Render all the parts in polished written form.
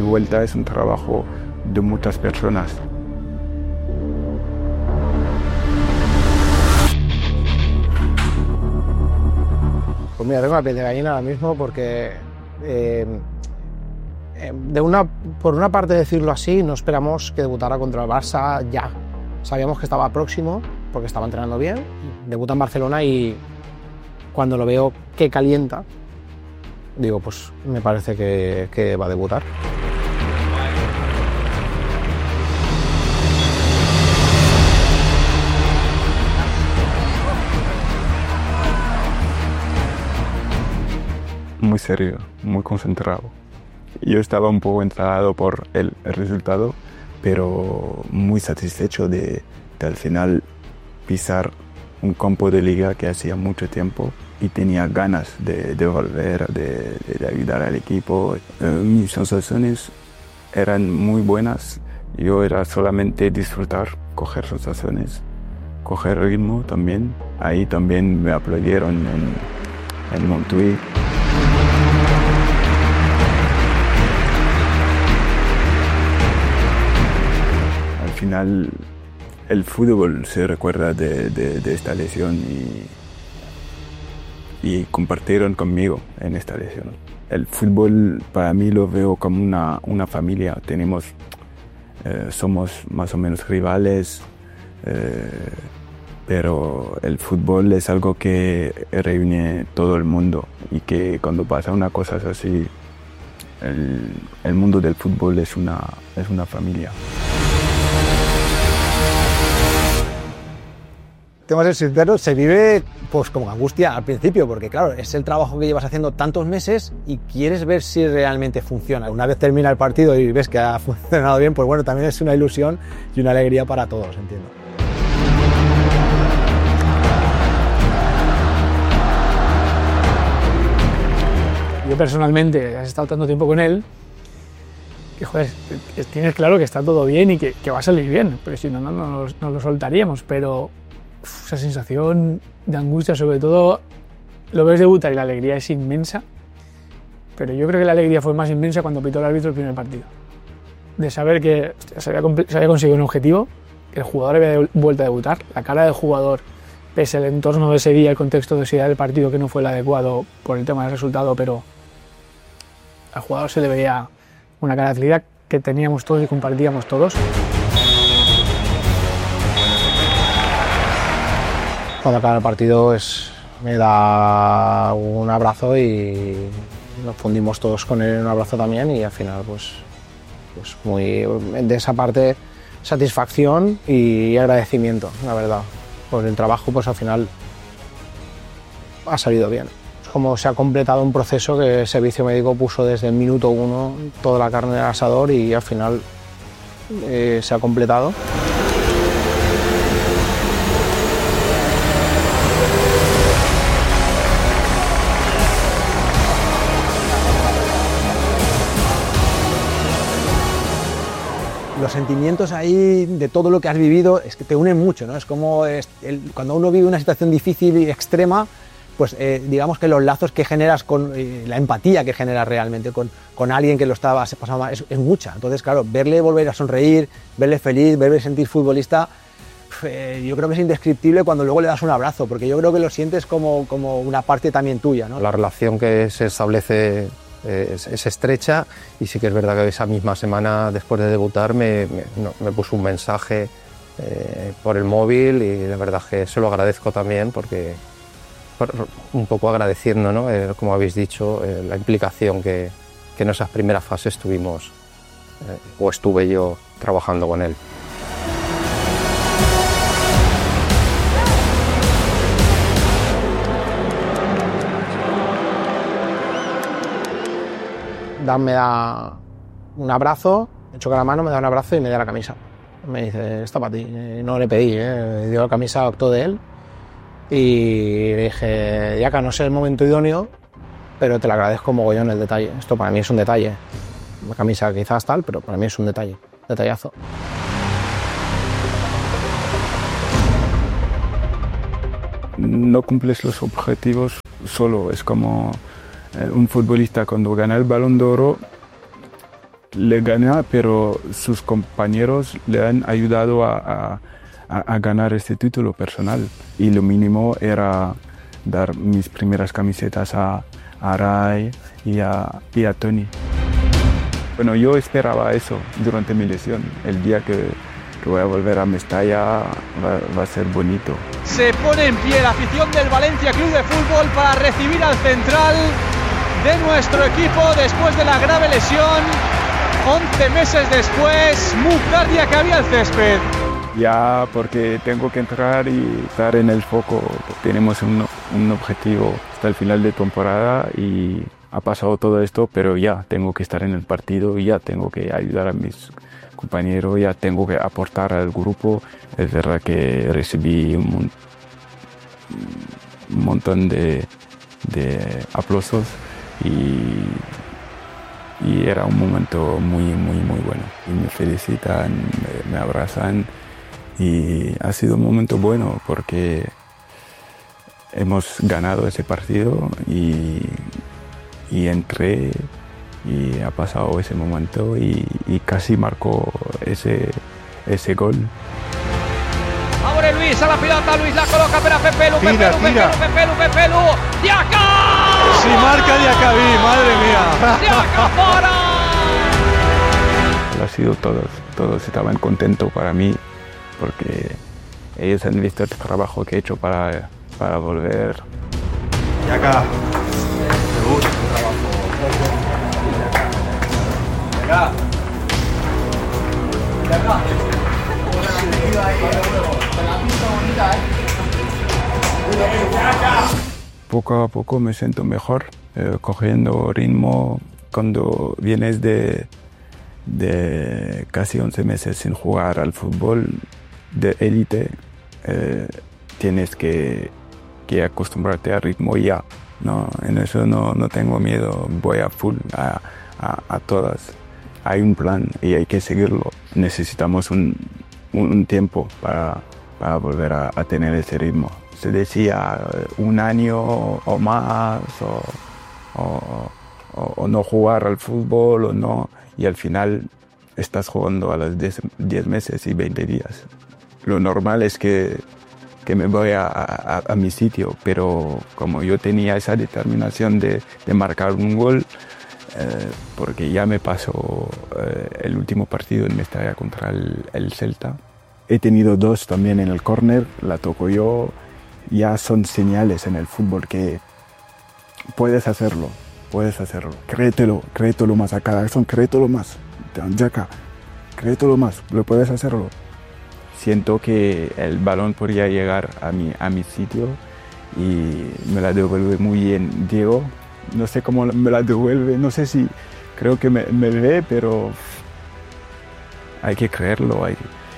vuelta es un trabajo de muchas personas. Pues mira, tengo la piel de gallina ahora mismo porque por una parte, decirlo así, no esperamos que debutara contra el Barça ya. Sabíamos que estaba próximo porque estaba entrenando bien, debuta en Barcelona y cuando lo veo que calienta, digo, pues me parece que va a debutar. Muy serio, muy concentrado. Yo estaba un poco enfadado por el resultado, pero muy satisfecho de al final pisar un campo de liga que hacía mucho tiempo y tenía ganas de volver, de ayudar al equipo. Mis sensaciones eran muy buenas. Yo era solamente disfrutar, coger sensaciones, coger ritmo también. Ahí también me aplaudieron en Montjuïc. Al final el fútbol se recuerda de esta lesión y compartieron conmigo en esta lesión. El fútbol para mí lo veo como una familia. Somos más o menos rivales, pero el fútbol es algo que reúne todo el mundo y que cuando pasa una cosa así, el mundo del fútbol es una familia. Tengo que ser sincero, se vive pues como angustia al principio, porque claro, es el trabajo que llevas haciendo tantos meses y quieres ver si realmente funciona. Una vez termina el partido y ves que ha funcionado bien, pues bueno, también es una ilusión y una alegría para todos, entiendo. Yo personalmente, has estado tanto tiempo con él, que joder, tienes claro que está todo bien y que va a salir bien, porque si no, no lo soltaríamos, pero esa sensación de angustia, sobre todo, lo ves debutar y la alegría es inmensa, pero yo creo que la alegría fue más inmensa cuando pitó el árbitro el primer partido, de saber que se había conseguido un objetivo, que el jugador había vuelto a debutar, la cara del jugador, pese al entorno de ese día, el contexto de ese día del partido que no fue el adecuado por el tema del resultado, pero al jugador se le veía una cara de felicidad que teníamos todos y compartíamos todos. Cuando acaba el partido me da un abrazo y nos fundimos todos con él en un abrazo también y al final pues muy de esa parte satisfacción y agradecimiento, la verdad. Por el trabajo pues al final ha salido bien. Es como se ha completado un proceso que el servicio médico puso desde el minuto 1 toda la carne en el asador y al final se ha completado. Los sentimientos ahí de todo lo que has vivido es que te unen mucho, ¿no? Es como cuando uno vive una situación difícil y extrema, pues digamos que los lazos que generas con la empatía que generas realmente con alguien que lo estaba pasando mal es mucha. Entonces, claro, verle volver a sonreír, verle feliz, verle sentir futbolista, yo creo que es indescriptible cuando luego le das un abrazo, porque yo creo que lo sientes como una parte también tuya, ¿no? La relación que se establece es estrecha y sí que es verdad que esa misma semana después de debutar me puso un mensaje por el móvil y la verdad que se lo agradezco también porque un poco agradeciendo, ¿no? Como habéis dicho, la implicación que en esas primeras fases tuvimos o estuve yo trabajando con él. Dan me da un abrazo, me choca la mano, me da un abrazo y me da la camisa. Me dice, está para ti. No le pedí, me dio la camisa, optó de él. Y le dije, Yaka, no sé el momento idóneo, pero te lo agradezco mogollón el detalle. Esto para mí es un detalle. La camisa quizás tal, pero para mí es un detalle, detallazo. No cumples los objetivos solo, es como un futbolista cuando gana el Balón de Oro le gana, pero sus compañeros le han ayudado a ganar este título personal. Y lo mínimo era dar mis primeras camisetas a Ray y a Tony. Bueno, yo esperaba eso durante mi lesión. El día que voy a volver a Mestalla va a ser bonito. Se pone en pie la afición del Valencia Club de Fútbol para recibir al central de nuestro equipo después de la grave lesión. 11 meses después, Mukhtar Diakhaby al césped. Ya, porque tengo que entrar y estar en el foco. Tenemos un objetivo hasta el final de temporada y ha pasado todo esto, pero ya tengo que estar en el partido, ya tengo que ayudar a mis compañeros, ya tengo que aportar al grupo. Es verdad que recibí un montón de aplausos y era un momento muy bueno. Y me felicitan, me abrazan y ha sido un momento bueno porque hemos ganado ese partido y entré y ha pasado ese momento y casi marcó ese gol. Ahora Luis a la pelota, Luis la coloca para Pepelu, Pepelu, Diakhaby. Si marca Diakhaby, madre mía. Diakhaby fuera. Ha sido todos estaban contentos para mí porque ellos han visto el trabajo que he hecho para volver. Diakhaby, me gusta tu trabajo. Poco a poco me siento mejor, cogiendo ritmo. Cuando vienes de casi 11 meses sin jugar al fútbol de élite, tienes que acostumbrarte al ritmo ya. No, en eso no tengo miedo, voy a full, a todas. Hay un plan y hay que seguirlo. Necesitamos un tiempo para volver a tener ese ritmo. Se decía 1 año o más o no jugar al fútbol o no, y al final estás jugando a los 10 meses y 20 días. Lo normal es que me voy a mi sitio, pero como yo tenía esa determinación de marcar un gol, porque ya me pasó el último partido en Mestalla contra el Celta. He tenido 2 también en el córner, la toco yo. Ya son señales en el fútbol que puedes hacerlo. Créetelo más a cada acción, créetelo más. Jaka, créetelo más, lo puedes hacerlo. Siento que el balón podría llegar a mi sitio y me la devuelve muy bien Diego. No sé cómo me la devuelve, no sé si creo que me ve, pero hay que creerlo.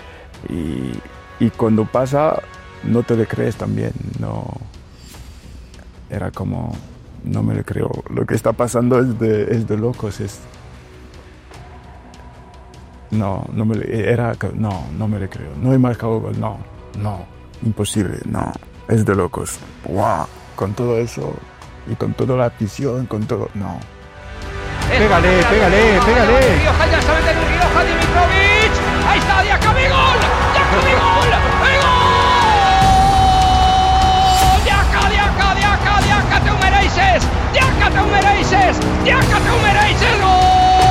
Y cuando pasa, no te lo crees también. No, era como, no me lo creo. Lo que está pasando es de locos. No me lo creo. No he marcado gol, no, imposible, no, es de locos. ¡Wow! Con todo eso y con toda la afición, con todo, no. Pégale. Rioja, ya saben de Rioja, Dimitrovic. Ahí está, Diakhaby, gol. ¡El gol! Diakhaby, te ho mereces, gol.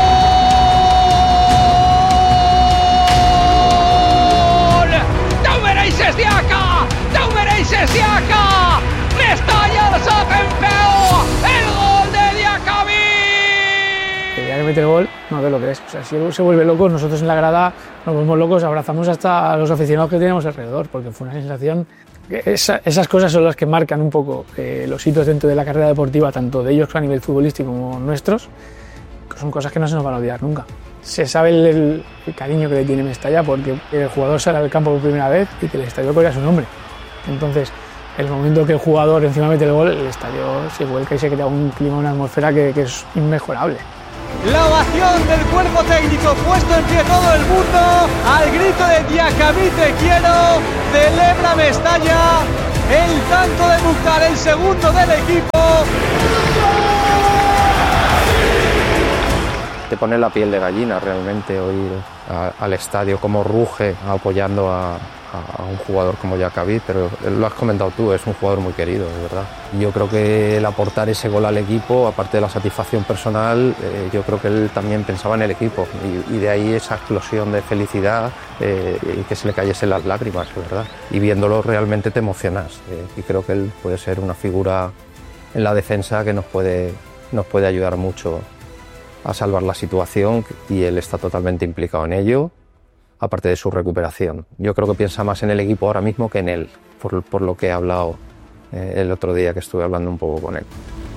Te ho mereces, Diakhaby. Mestalla el campeón. El gol de Diakhaby. El día que mete el gol, no te lo crees. O sea, si él se vuelve loco, nosotros en la grada nos volvemos locos, abrazamos hasta a los aficionados que tenemos alrededor, porque fue una sensación. Esas cosas son las que marcan un poco los hitos dentro de la carrera deportiva, tanto de ellos a nivel futbolístico como nuestros, que son cosas que no se nos van a olvidar nunca. Se sabe el cariño que le tiene Mestalla porque el jugador sale al campo por primera vez y que el estadio corre a su nombre. Entonces, el momento que el jugador encima mete el gol, el estadio se vuelca y se crea un clima, una atmósfera que es inmejorable. La ovación del cuerpo técnico, puesto en pie todo el mundo, al grito de Diakhaby te quiero, celebra Mestalla, el tanto de Mukhtar, el segundo del equipo. te pone la piel de gallina realmente oír al estadio cómo ruge apoyando a un jugador como Jakavi, pero lo has comentado tú, es un jugador muy querido, de verdad. Yo creo que el aportar ese gol al equipo, aparte de la satisfacción personal, yo creo que él también pensaba en el equipo y de ahí esa explosión de felicidad y que se le cayesen las lágrimas, de verdad. Y viéndolo realmente te emocionas y creo que él puede ser una figura en la defensa que nos puede ayudar mucho a salvar la situación y él está totalmente implicado en ello, aparte de su recuperación. Yo creo que piensa más en el equipo ahora mismo que en él, por lo que he hablado el otro día que estuve hablando un poco con él.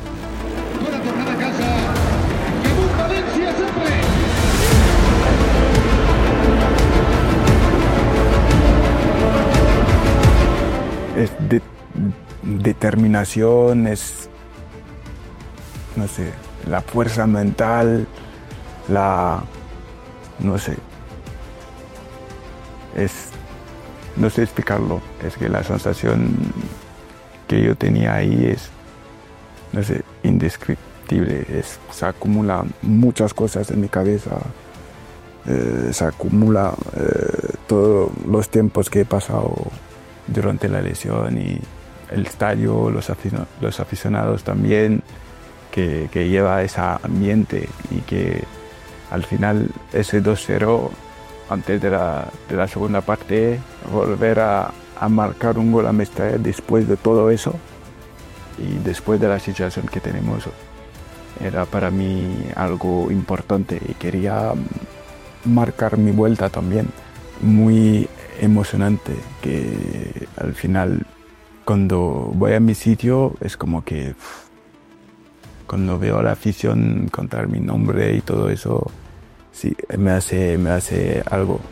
Es determinación, es, no sé, la fuerza mental, no sé, no sé explicarlo, es que la sensación que yo tenía ahí es, no sé, indescriptible, se acumulan muchas cosas en mi cabeza, se acumula todos los tiempos que he pasado durante la lesión y el estadio, los aficionados también, que lleva ese ambiente y que al final ese 2-0 antes de la segunda parte, volver a marcar un gol a Mestalla después de todo eso y después de la situación que tenemos, era para mí algo importante y quería marcar mi vuelta también. Muy emocionante que al final cuando voy a mi sitio es como que cuando veo a la afición cantar mi nombre y todo eso, sí, me hace algo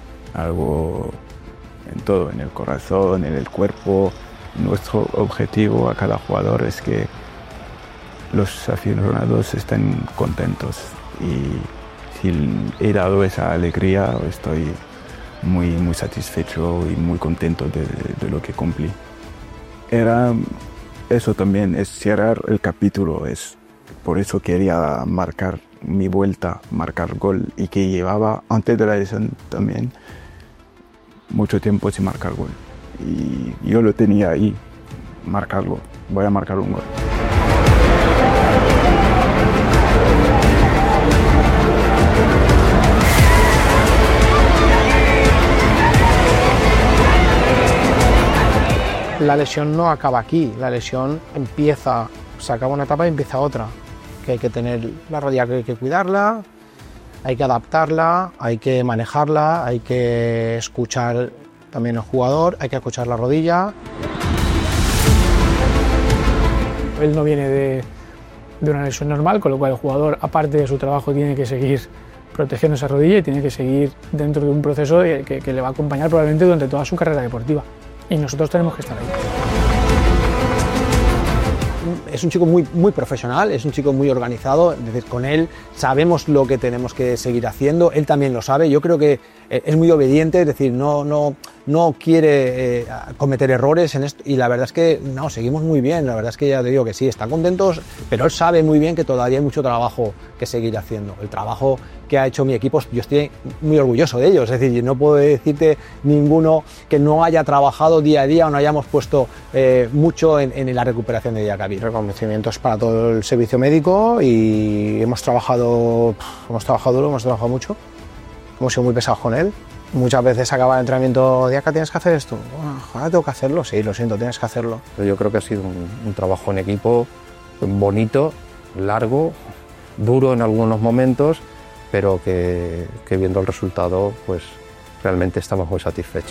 en todo, en el corazón, en el cuerpo. Nuestro objetivo a cada jugador es que los aficionados estén contentos y si he dado esa alegría, estoy muy satisfecho y muy contento de lo que cumplí. Era eso también, es cerrar el capítulo, por eso quería marcar mi vuelta, marcar gol, y que llevaba antes de la lesión también mucho tiempo sin marcar gol. Y yo lo tenía ahí, marcarlo, voy a marcar un gol. La lesión no acaba aquí, la lesión empieza, se acaba una etapa y empieza otra. Que hay que tener la rodilla, que hay que cuidarla, hay que adaptarla, hay que manejarla, hay que escuchar también al jugador, hay que escuchar la rodilla. Él no viene de una lesión normal, con lo cual el jugador, aparte de su trabajo, tiene que seguir protegiendo esa rodilla y tiene que seguir dentro de un proceso que le va a acompañar probablemente durante toda su carrera deportiva. Y nosotros tenemos que estar ahí. Es un chico muy profesional, es un chico muy organizado, es decir, con él sabemos lo que tenemos que seguir haciendo, él también lo sabe, yo creo que es muy obediente, es decir, no quiere cometer errores en esto, y la verdad es que no, seguimos muy bien, la verdad es que ya te digo que sí, están contentos, pero él sabe muy bien que todavía hay mucho trabajo que seguir haciendo. El trabajo que ha hecho mi equipo, yo estoy muy orgulloso de ellos, es decir, no puedo decirte ninguno que no haya trabajado día a día o no hayamos puesto mucho en la recuperación de Jakavi. Reconocimientos para todo el servicio médico y hemos trabajado duro, hemos trabajado mucho, hemos sido muy pesados con él. Muchas veces acaba el entrenamiento, Jaka, ¿tienes que hacer esto? Bueno, ahora tengo que hacerlo, sí, lo siento, tienes que hacerlo. Yo creo que ha sido un trabajo en equipo bonito, largo, duro en algunos momentos, pero que viendo el resultado, pues realmente estamos muy satisfechos.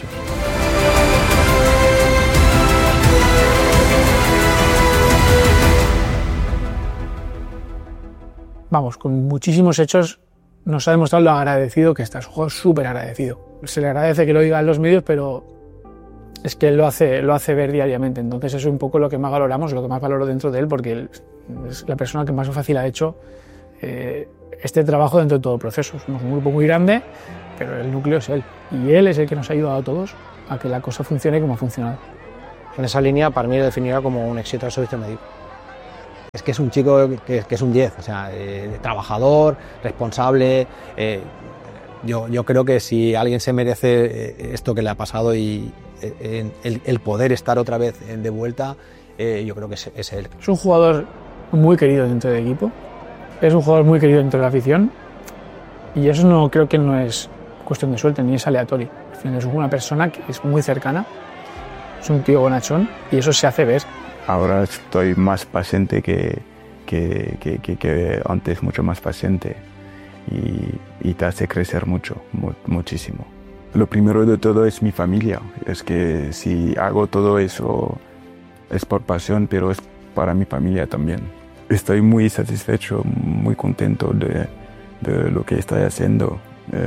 Vamos, con muchísimos hechos nos ha demostrado lo agradecido que está, es un juego súper agradecido. Se le agradece que lo diga en los medios, pero es que él lo hace ver diariamente. Entonces eso es un poco lo que más valoramos, lo que más valoro dentro de él, porque él es la persona que más fácil ha hecho este trabajo dentro de todo el proceso. Somos un grupo muy grande, pero el núcleo es él. Y él es el que nos ha ayudado a todos a que la cosa funcione como ha funcionado. En esa línea, para mí, lo definiría como un éxito del servicio médico. es que es un chico que es un 10, o sea, trabajador, responsable. Yo creo que si alguien se merece esto que le ha pasado y el poder estar otra vez de vuelta, yo creo que es él. Es un jugador muy querido dentro del equipo, es un jugador muy querido dentro de la afición, y eso no creo que no es cuestión de suerte ni es aleatorio. Al final es una persona que es muy cercana, es un tío bonachón y eso se hace ver. Ahora estoy más paciente que antes, mucho más paciente, y te hace crecer muchísimo. Lo primero de todo es mi familia. Es que si hago todo eso es por pasión, pero es para mi familia también. Estoy muy satisfecho, muy contento de lo que estoy haciendo.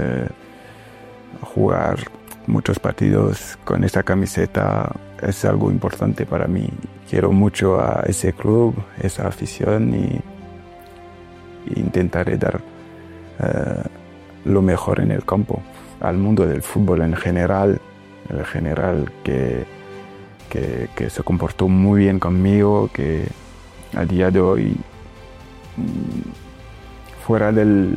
Jugar muchos partidos con esta camiseta es algo importante para mí. Quiero mucho a ese club, esa afición, y intentaré dar lo mejor en el campo, al mundo del fútbol en general, que se comportó muy bien conmigo, que a día de hoy, fuera del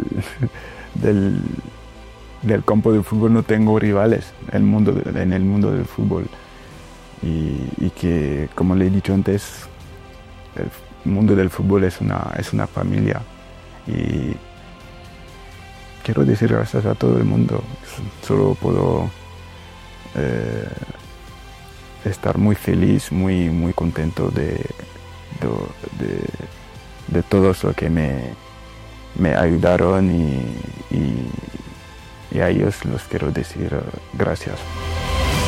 campo de fútbol, no tengo rivales en el mundo del fútbol, y que, como le he dicho antes, el mundo del fútbol es una familia, y quiero decir gracias a todo el mundo. Solo puedo estar muy feliz, muy contento de todos los que me ayudaron, y a ellos los quiero decir gracias.